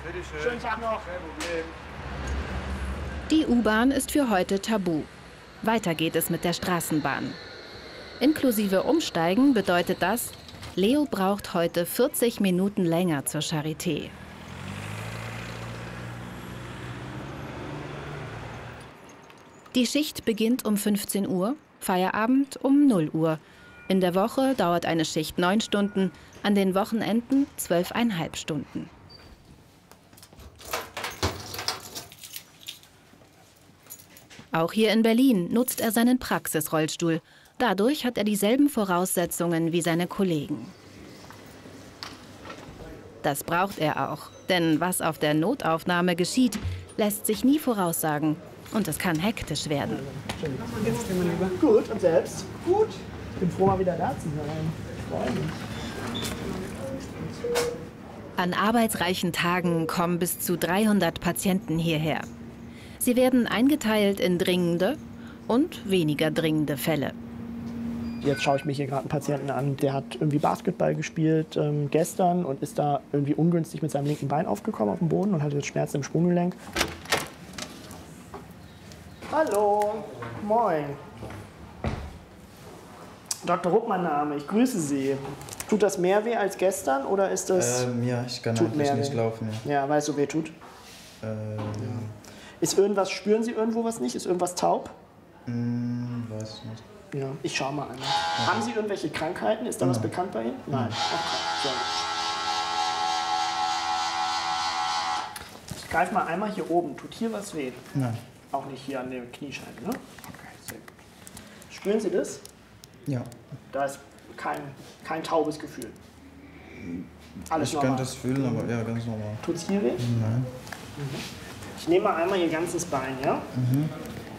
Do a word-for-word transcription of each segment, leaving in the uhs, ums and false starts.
Bitteschön. Schönen Tag noch. Kein Problem. Die U-Bahn ist für heute tabu. Weiter geht es mit der Straßenbahn. Inklusive Umsteigen bedeutet das, Leo braucht heute vierzig Minuten länger zur Charité. Die Schicht beginnt um fünfzehn Uhr, Feierabend um null Uhr. In der Woche dauert eine Schicht neun Stunden, an den Wochenenden zwölfeinhalb Stunden. Auch hier in Berlin nutzt er seinen Praxisrollstuhl. Dadurch hat er dieselben Voraussetzungen wie seine Kollegen. Das braucht er auch, denn was auf der Notaufnahme geschieht, lässt sich nie voraussagen. Und es kann hektisch werden. Jetzt gehen wir lieber. Gut, und selbst? Gut. Ich bin froh, mal wieder da zu sein. Ich freue mich. An arbeitsreichen Tagen kommen bis zu dreihundert Patienten hierher. Sie werden eingeteilt in dringende und weniger dringende Fälle. Jetzt schaue ich mir hier gerade einen Patienten an, der hat irgendwie Basketball gespielt ähm, gestern und ist da irgendwie ungünstig mit seinem linken Bein aufgekommen auf dem Boden und hat jetzt Schmerzen im Sprunggelenk. Hallo, moin. Doktor Rupp, mein Name, ich grüße Sie. Tut das mehr weh als gestern oder ist das... Ähm, ja, ich kann eigentlich nicht laufen. Ja, ja weil es so weh tut? Ähm, ja. Ist irgendwas, spüren Sie irgendwo was nicht? Ist irgendwas taub? Mm, weiß nicht. Ja, ich schau mal einmal. Ja. Haben Sie irgendwelche Krankheiten? Ist da ja. was bekannt bei Ihnen? Nein. Okay. So. Ich greife mal einmal hier oben. Tut hier was weh? Nein. Auch nicht hier an der Kniescheibe, ne? Okay, sehr gut. Spüren Sie das? Ja. Da ist kein, kein taubes Gefühl. Alles ich normal. kann das fühlen, aber ja, ganz normal. Tut's hier weh? Nein. Mhm. Ich nehme mal einmal Ihr ganzes Bein, ja? Mhm.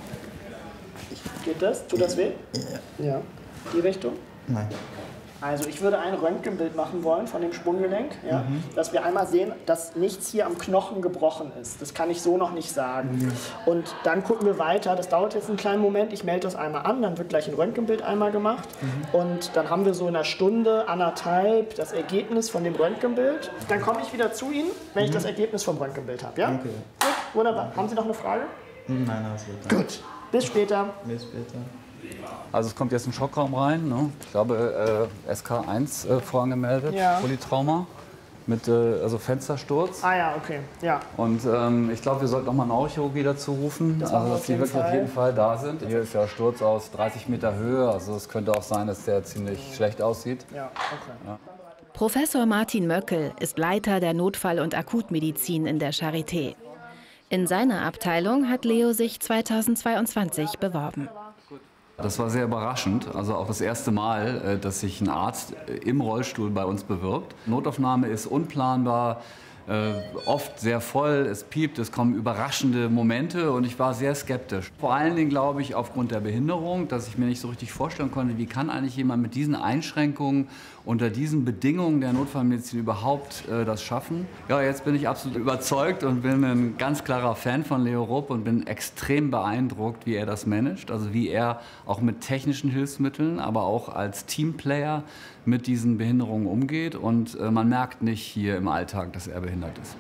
Geht das? Tut das weh? Ja. Ja. Die Richtung? Nein. Also ich würde ein Röntgenbild machen wollen von dem Sprunggelenk, ja, mhm. dass wir einmal sehen, dass nichts hier am Knochen gebrochen ist. Das kann ich so noch nicht sagen. Mhm. Und dann gucken wir weiter. Das dauert jetzt einen kleinen Moment. Ich melde das einmal an, dann wird gleich ein Röntgenbild einmal gemacht. Mhm. Und dann haben wir so in einer Stunde, anderthalb das Ergebnis von dem Röntgenbild. Dann komme ich wieder zu Ihnen, wenn mhm. ich das Ergebnis vom Röntgenbild habe. Ja? Okay. Gut, wunderbar. Haben Sie noch eine Frage? Nein, alles gut. Gut. Bis später. Bis später. Also es kommt jetzt ein Schockraum rein, ne? Ich glaube äh, S K eins äh, vorangemeldet, ja. Polytrauma, mit äh, also Fenstersturz. Ah ja, okay, ja. Und ähm, ich glaube, wir sollten noch mal eine Neurochirurgie dazu rufen, das also dass die wirklich Fall. auf jeden Fall da sind. Hier ist ja Sturz aus dreißig Meter Höhe, also es könnte auch sein, dass der ziemlich schlecht aussieht. Ja, okay. Ja. Professor Martin Möckel ist Leiter der Notfall- und Akutmedizin in der Charité. In seiner Abteilung hat Leo sich zweitausendzweiundzwanzig beworben. Das war sehr überraschend, also auch das erste Mal, dass sich ein Arzt im Rollstuhl bei uns bewirbt. Notaufnahme ist unplanbar, oft sehr voll, es piept, es kommen überraschende Momente und ich war sehr skeptisch. Vor allen Dingen glaube ich aufgrund der Behinderung, dass ich mir nicht so richtig vorstellen konnte, wie kann eigentlich jemand mit diesen Einschränkungen unter diesen Bedingungen der Notfallmedizin überhaupt äh, das schaffen. Ja, jetzt bin ich absolut überzeugt und bin ein ganz klarer Fan von Leo Rupp und bin extrem beeindruckt, wie er das managt, also wie er auch mit technischen Hilfsmitteln, aber auch als Teamplayer mit diesen Behinderungen umgeht und äh, man merkt nicht hier im Alltag, dass er behindert ist.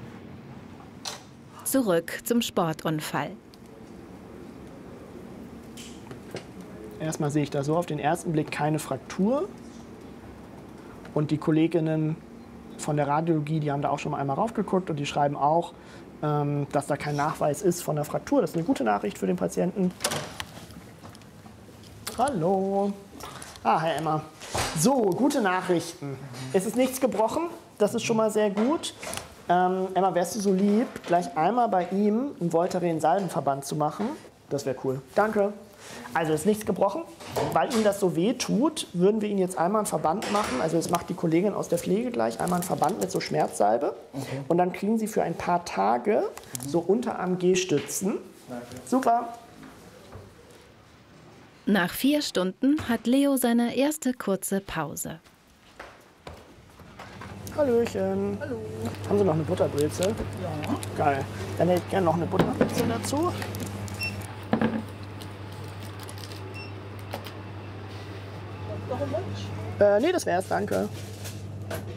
Zurück zum Sportunfall. Erstmal sehe ich da so auf den ersten Blick keine Fraktur. Und die Kolleginnen von der Radiologie, die haben da auch schon mal einmal raufgeguckt und die schreiben auch, ähm, dass da kein Nachweis ist von der Fraktur. Das ist eine gute Nachricht für den Patienten. Hallo. Ah, Herr Emmer. So, gute Nachrichten. Es ist nichts gebrochen, das ist schon mal sehr gut. Ähm, Emma, wärst du so lieb, gleich einmal bei ihm einen Voltaren-Salbenverband zu machen? Das wäre cool. Danke. Also ist nichts gebrochen. Weil ihm das so weh tut, würden wir ihn jetzt einmal einen Verband machen. Also das macht die Kollegin aus der Pflege gleich. Einmal einen Verband mit so Schmerzsalbe. Okay. Und dann kriegen Sie für ein paar Tage so Unterarm-G-Stützen. Super. Nach vier Stunden hat Leo seine erste kurze Pause. Hallöchen. Hallo. Haben Sie noch eine Butterbreze? Ja. Geil. Dann hätte ich gerne noch eine Butterbreze dazu. Noch ein Lunch? Äh, nee, das wär's, danke.